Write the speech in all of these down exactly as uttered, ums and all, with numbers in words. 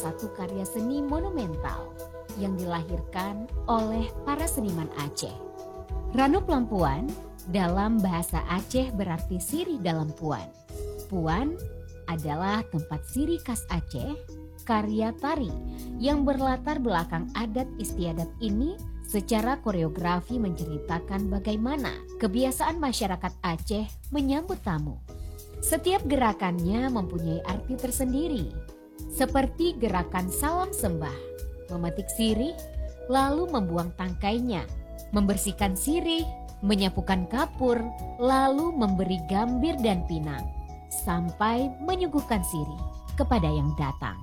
satu karya seni monumental yang dilahirkan oleh para seniman Aceh. Ranu Plampuan dalam bahasa Aceh berarti sirih dalam puan. Puan adalah tempat sirih khas Aceh, karya tari yang berlatar belakang adat istiadat ini secara koreografi menceritakan bagaimana kebiasaan masyarakat Aceh menyambut tamu. Setiap gerakannya mempunyai arti tersendiri, seperti gerakan salam sembah, memetik sirih, lalu membuang tangkainya, membersihkan sirih, menyapukan kapur, lalu memberi gambir dan pinang, sampai menyuguhkan sirih kepada yang datang.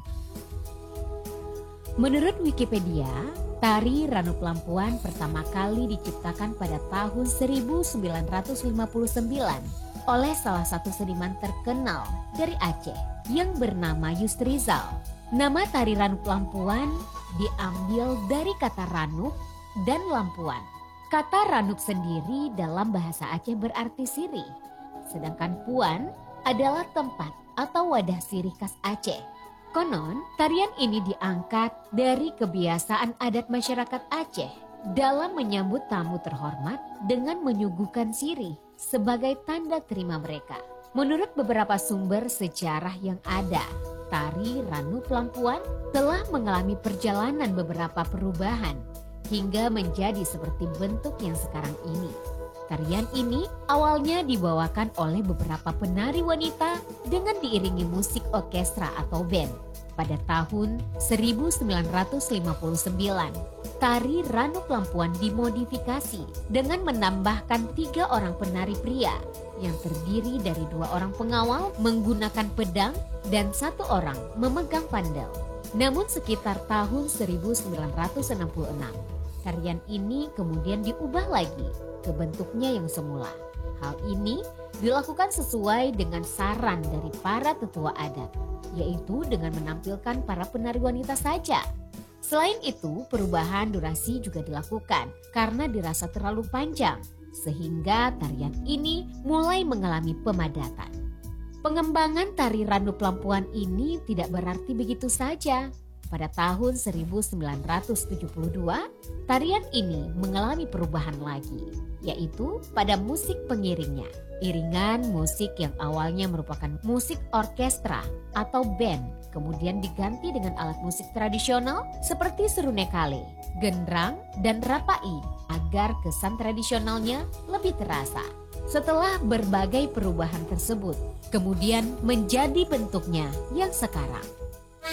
Menurut Wikipedia, tari Ranu Plampuan pertama kali diciptakan pada tahun seribu sembilan ratus lima puluh sembilan oleh salah satu seniman terkenal dari Aceh yang bernama Yusrizal. Nama tari Ranu Plampuan diambil dari kata ranuk dan lampuan. Kata ranuk sendiri dalam bahasa Aceh berarti sirih, sedangkan puan adalah tempat atau wadah sirih khas Aceh. Konon, tarian ini diangkat dari kebiasaan adat masyarakat Aceh dalam menyambut tamu terhormat dengan menyuguhkan sirih sebagai tanda terima mereka. Menurut beberapa sumber sejarah yang ada, tari Ranu Plampuan telah mengalami perjalanan beberapa perubahan hingga menjadi seperti bentuk yang sekarang ini. Tarian ini awalnya dibawakan oleh beberapa penari wanita dengan diiringi musik orkestra atau band. Pada tahun seribu sembilan ratus lima puluh sembilan, tari Ranu Plampuan dimodifikasi dengan menambahkan tiga orang penari pria yang terdiri dari dua orang pengawal menggunakan pedang dan satu orang memegang pandel. Namun sekitar tahun seribu sembilan ratus enam puluh enam, tarian ini kemudian diubah lagi ke bentuknya yang semula. Hal ini dilakukan sesuai dengan saran dari para tetua adat, yaitu dengan menampilkan para penari wanita saja. Selain itu, perubahan durasi juga dilakukan karena dirasa terlalu panjang, sehingga tarian ini mulai mengalami pemadatan. Pengembangan tari Ranu Plampuan ini tidak berarti begitu saja. Pada tahun seribu sembilan ratus tujuh puluh dua, tarian ini mengalami perubahan lagi, yaitu pada musik pengiringnya. Iringan musik yang awalnya merupakan musik orkestra atau band, kemudian diganti dengan alat musik tradisional seperti serunekale, gendrang, dan rapai agar kesan tradisionalnya lebih terasa. Setelah berbagai perubahan tersebut, kemudian menjadi bentuknya yang sekarang.